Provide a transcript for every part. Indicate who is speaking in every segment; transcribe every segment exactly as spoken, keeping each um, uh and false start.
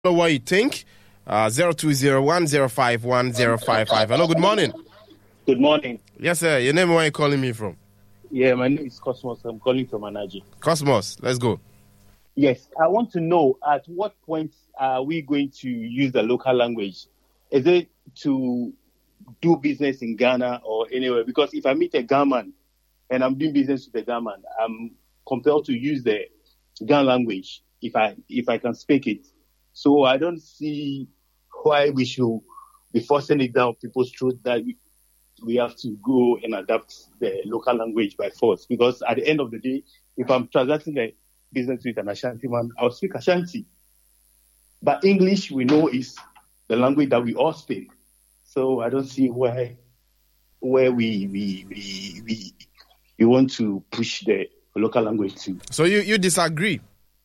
Speaker 1: know what you think. Uh, zero two zero one zero five one zero five five. Hello, good morning.
Speaker 2: Good morning.
Speaker 1: Yes, sir. Your name, where are you calling me from?
Speaker 2: Yeah, my name is Cosmos. I'm calling from Anaji.
Speaker 1: Cosmos, let's go.
Speaker 2: Yes, I want to know at what point are we going to use the local language? Is it to do business in Ghana or anywhere? Because if I meet a Ghanaian and I'm doing business with a Ghanaian, I'm compelled to use the Ghana language if I if I can speak it. So I don't see why we should be forcing it down people's throat that we, we have to go and adapt the local language by force. Because at the end of the day, if I'm transacting a business with an Ashanti man, I'll speak Ashanti. But English, we know, is the language that we all speak. So I don't see why where we we we we, we want to push the local language too.
Speaker 1: So you, you disagree?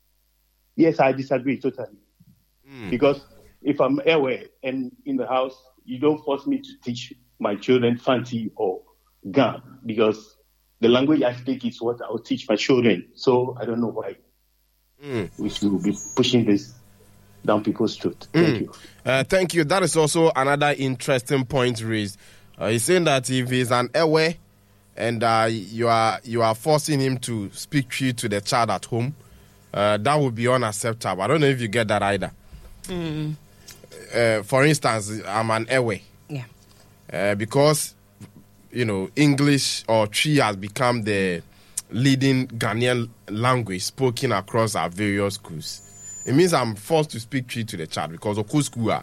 Speaker 2: Yes, I disagree totally. Mm. Because if I'm aware and in the house, you don't force me to teach my children Fanti or Ga, because the language I speak is what I'll teach my children. So I don't know why mm. we should be pushing this down people's throat. Mm. Thank you.
Speaker 1: Uh, thank you. That is also another interesting point raised. Uh, he's saying that if he's an aware and uh, you are you are forcing him to speak Twi to the child at home, uh, that would be unacceptable. I don't know if you get that either. Mm. Uh, for instance, I'm an Ewe.
Speaker 3: Yeah.
Speaker 1: Uh, because, you know, English or Twi has become the leading Ghanaian language spoken across our various schools. It means I'm forced to speak Twi to the child because of course school are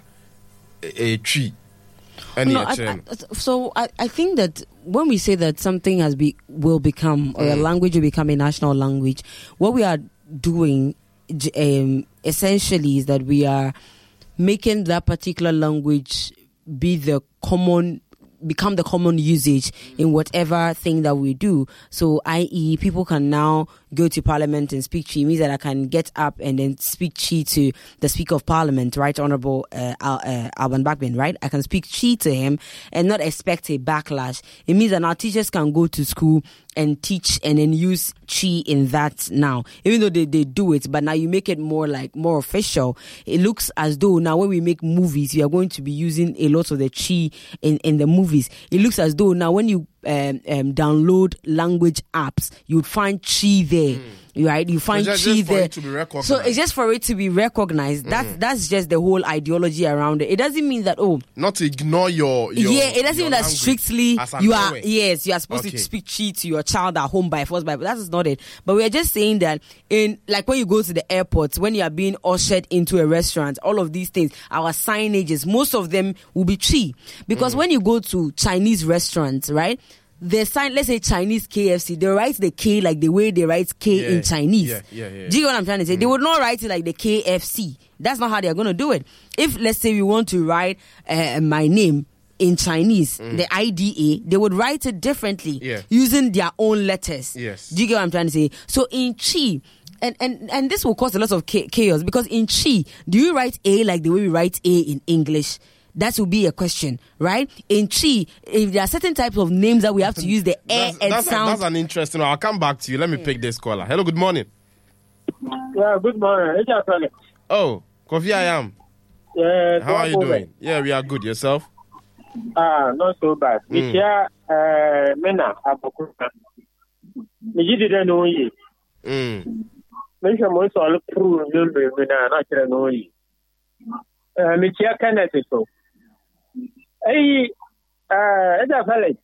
Speaker 1: a Twi.
Speaker 3: No, I, I, so I, I think that when we say that something has be will become or mm. a language will become a national language, what we are doing um, essentially is that we are making that particular language be the common become the common usage in whatever thing that we do. So that is people can now go to Parliament and speak Twi. It means that I can get up and then speak Twi to the Speaker of Parliament, Right Honourable uh, Al, uh, Alban Bagbin, right? I can speak Twi to him and not expect a backlash. It means that our teachers can go to school and teach and then use Twi in that now. Even though they, they do it, but now you make it more like more official. It looks as though now when we make movies, we are going to be using a lot of the Twi in, in the movies. It looks as though now when you um, um, download language apps, you would find Twi there. Mm. Right, you find
Speaker 1: so just,
Speaker 3: Twi
Speaker 1: just
Speaker 3: there.
Speaker 1: It to be recognized.
Speaker 3: So it's just for it to be recognized. Mm. That's that's just the whole ideology around it. It doesn't mean that oh,
Speaker 1: not to ignore your, your
Speaker 3: yeah. It doesn't mean that strictly you are
Speaker 1: way.
Speaker 3: yes you are supposed okay. to speak Twi to your child at home by force. By but that's not it. But we are just saying that in like when you go to the airport, when you are being ushered into a restaurant, all of these things, our signages, most of them will be Twi because mm. when you go to Chinese restaurants, right? The sign, let's say Chinese K F C, they write the K like the way they write K
Speaker 1: yeah,
Speaker 3: in Chinese.
Speaker 1: Yeah, yeah, yeah.
Speaker 3: Do you know what I'm trying to say? Mm. They would not write it like the K F C. That's not how they're going to do it. If, let's say, we want to write uh, my name in Chinese, mm. the I D A, they would write it differently
Speaker 1: yeah.
Speaker 3: using their own letters.
Speaker 1: Yes.
Speaker 3: Do you get what I'm trying to say? So in Twi, and, and, and this will cause a lot of chaos because in Twi, do you write A like the way we write A in English? That will be a question, right? In Twi, if there are certain types of names that we have to use the air
Speaker 1: that's,
Speaker 3: and
Speaker 1: that's
Speaker 3: sound.
Speaker 1: A, that's an interesting one. I'll come back to you. Let me yeah. pick this caller. Hello, good morning.
Speaker 4: Yeah, good morning.
Speaker 1: Oh, Kofi, I am.
Speaker 4: Yeah,
Speaker 1: how are you doing? Yeah, we are good. Yourself?
Speaker 4: Ah, not so bad.
Speaker 1: Mm.
Speaker 4: Yeah, uh, Mena, Abokuka. You didn't know you.
Speaker 1: Mm.
Speaker 4: Make sure most all prove you Mena, not know you. Uh, Michia Kenneth, so. Hey, uh, Eda Valley.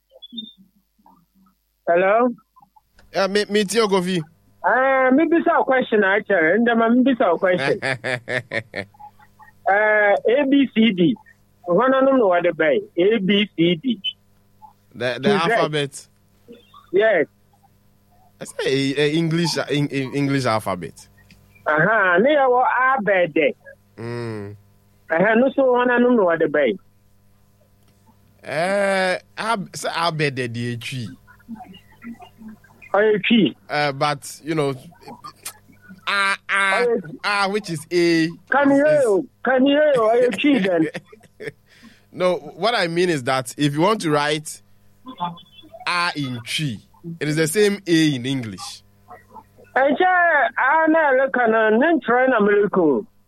Speaker 4: Hello?
Speaker 1: Yeah, me, me too, Kofi.
Speaker 4: Uh, maybe some question, actually, and then maybe some question. uh, A B C D. One of them know what they buy. A B C D.
Speaker 1: The, the alphabet?
Speaker 4: Yes.
Speaker 1: I say uh, English, uh, in, in English alphabet.
Speaker 4: Uh-huh. They are all abede.
Speaker 1: Hmm.
Speaker 4: Uh-huh. No, so one of them know what they buy.
Speaker 1: Uh, I'll bet the D H E. Uh, but you know, ah ah ah, which is A.
Speaker 4: Can you can you hear then?
Speaker 1: No, what I mean is that if you want to write A in Twi, it is the same A in English.
Speaker 4: And I look at an trying American.